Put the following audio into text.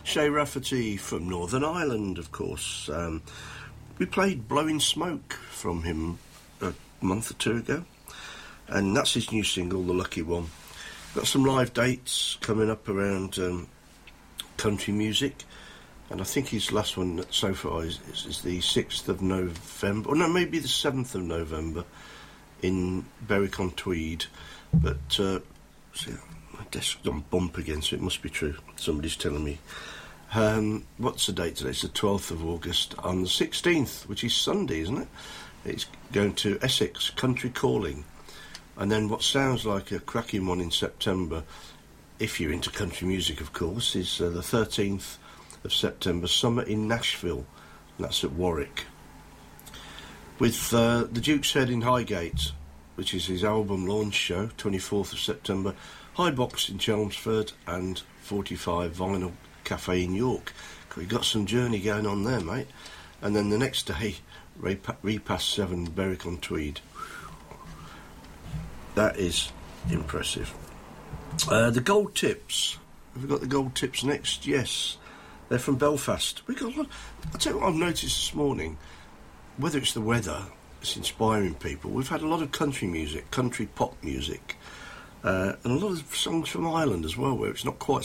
Shay Rafferty from Northern Ireland, of course. We played Blowing Smoke from him a month or two ago, and that's his new single, The Lucky One. Got some live dates coming up around country music, and I think his last one so far is the 6th of November, or no, maybe the 7th of November in Berwick-on-Tweed. But see, my desk's on bump again, so it must be true. Somebody's telling me. What's the date today? It's the 12th of August. On the 16th, which is Sunday, isn't it? It's going to Essex, Country Calling. And then what sounds like a cracking one in September, if you're into country music, of course, is the 13th of September, Summer in Nashville. And that's at Warwick. With the Duke's Head in Highgate, which is his album launch show, 24th of September, High Box in Chelmsford, and 45 Vinyl Cafe in York. We've got some journey going on there, mate. And then the next day, Repass 7, Berwick-on-Tweed. That is impressive. The Gold Tips. Have we got the Gold Tips next? Yes. They're from Belfast. We got a lot. I'll tell you what I've noticed this morning. Whether it's the weather, it's inspiring people. We've had a lot of country music, country pop music, and a lot of songs from Ireland as well, where it's not quite